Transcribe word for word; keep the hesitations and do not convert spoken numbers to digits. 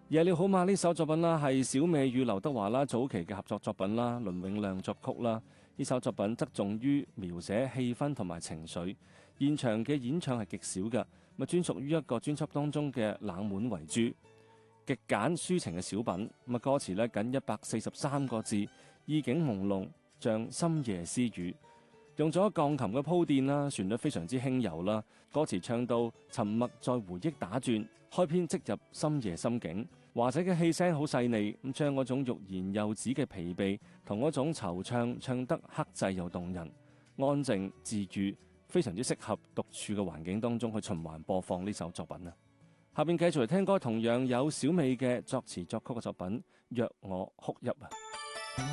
夜了好嗎呢首作品啦，係小美與劉德華啦早期嘅合作作品啦，倫永亮作曲啦。呢首作品側重於描寫氣氛同埋情緒，現場嘅演唱係極少嘅，咪專屬於一個專輯當中嘅冷門為主，極簡抒情嘅小品。咁啊歌詞呢僅一百四十三個字，意境朦朧，像深夜私語。用咗鋼琴嘅鋪墊啦，旋律非常之輕柔啦。歌詞唱到沉默在回憶打轉，開篇即入深夜心境。華仔嘅氣聲好細膩，咁將嗰種欲言又止嘅疲憊同嗰種惆悵唱得克制又動人，安靜自愈，非常之適合獨處嘅環境當中去循環播放呢首作品啊！下邊繼續嚟聽歌，同樣有小美嘅作詞作曲嘅作品《若我哭泣》啊！